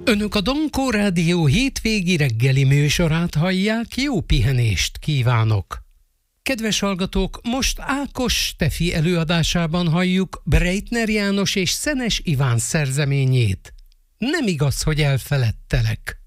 Önök a Donkó Rádió hétvégi reggeli műsorát hallják, jó pihenést kívánok! Kedves hallgatók, most Ákos Stefi előadásában halljuk Breitner János és Szenes Iván szerzeményét. Nem igaz, hogy elfeledtelek.